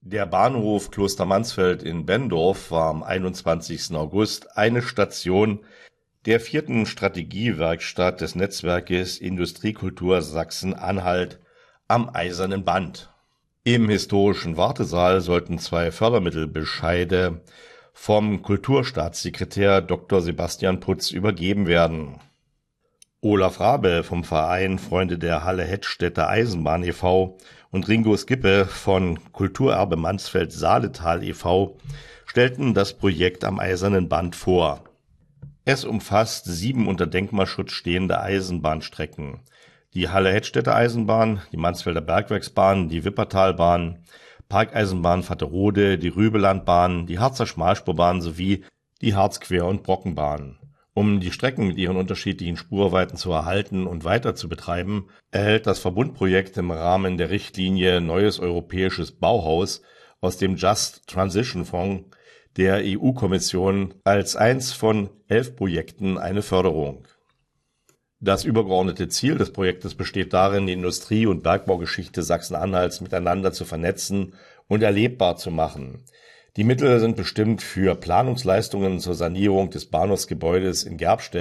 Der Bahnhof Klostermansfeld in Benndorf war am 21. August eine Station der 4. Strategiewerkstatt des Netzwerkes Industriekultur Sachsen-Anhalt am Eisernen Band. Im historischen Wartesaal sollten 2 Fördermittelbescheide vom Kulturstaatssekretär Dr. Sebastian Putz übergeben werden. Olaf Rabe vom Verein Freunde der Halle-Hettstädter Eisenbahn e.V. und Ringo Skippe von Kulturerbe Mansfeld-Saaletal e.V. stellten das Projekt am Eisernen Band vor. Es umfasst 7 unter Denkmalschutz stehende Eisenbahnstrecken: die Halle-Hettstädter Eisenbahn, die Mansfelder Bergwerksbahn, die Wippertalbahn, Parkeisenbahn Vaterode, die Rübelandbahn, die Harzer Schmalspurbahn sowie die Harzquer- und Brockenbahn. Um die Strecken mit ihren unterschiedlichen Spurweiten zu erhalten und weiter zu betreiben, erhält das Verbundprojekt im Rahmen der Richtlinie Neues Europäisches Bauhaus aus dem Just Transition Fonds der EU-Kommission als eins von 11 Projekten eine Förderung. Das übergeordnete Ziel des Projektes besteht darin, die Industrie- und Bergbaugeschichte Sachsen-Anhalts miteinander zu vernetzen und erlebbar zu machen. Die Mittel sind bestimmt für Planungsleistungen zur Sanierung des Bahnhofsgebäudes in Gerbstedt